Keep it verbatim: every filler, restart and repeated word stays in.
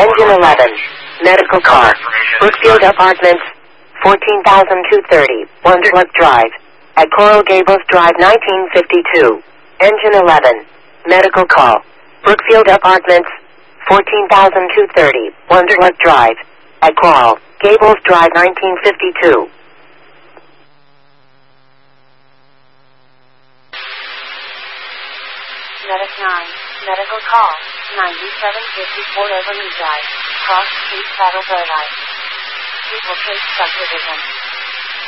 Engine eleven. Medical car. Brookfield Apartments. fourteen thousand two hundred thirty. Wonderluck Drive. At Coral Gables Drive nineteen fifty-two. Engine eleven. Medical call. Brookfield Apartments. fourteen thousand two hundred thirty. Wonderluck Drive. At Coral Gables Drive nineteen fifty-two. Medic nine. Medical call. ninety-seven fifty-four Overland Drive. Cross Street, Saddle Paradise. People Chase Subdivision.